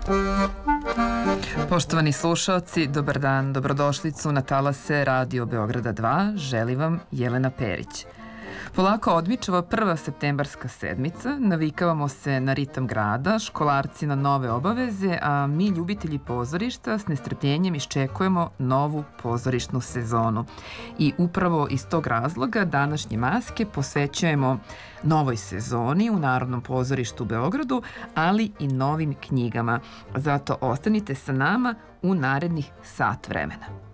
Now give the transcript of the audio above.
Poštovani slušaoci, dobar dan, dobrodošlicu na talase Radio Beograda 2, želi vam Jelena Perić. Polako odmičava prva septembarska sedmica, navikavamo se na ritam grada, školarci na nove obaveze, a mi ljubitelji pozorišta s nestrpljenjem iščekujemo novu pozorišnu sezonu. I upravo iz tog razloga današnje maske posvećujemo novoj sezoni u Narodnom pozorištu u Beogradu, ali i novim knjigama. Zato ostanite sa nama u narednih sat vremena.